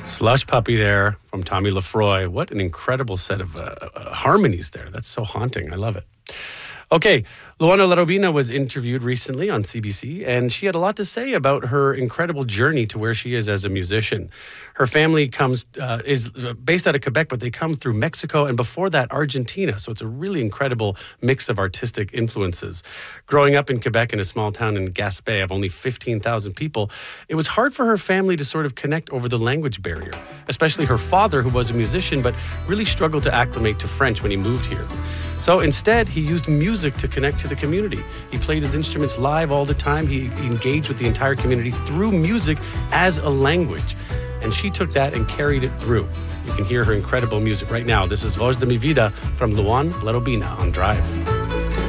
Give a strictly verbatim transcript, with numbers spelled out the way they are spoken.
Slush Puppy there from Tommy Lefroy. What an incredible set of uh, uh, harmonies there. That's so haunting. I love it. Okay, Luana Larobina was interviewed recently on C B C, and she had a lot to say about her incredible journey to where she is as a musician. Her family comes uh, is based out of Quebec, but they come through Mexico, and before that, Argentina. So it's a really incredible mix of artistic influences. Growing up in Quebec in a small town in Gaspé of only fifteen thousand people, it was hard for her family to sort of connect over the language barrier, especially her father, who was a musician, but really struggled to acclimate to French when he moved here. So instead, he used music to connect to the community. He played his instruments live all the time. He engaged with the entire community through music as a language. And she took that and carried it through. You can hear her incredible music right now. This is Voz de mi Vida from Luan Larobina on Drive.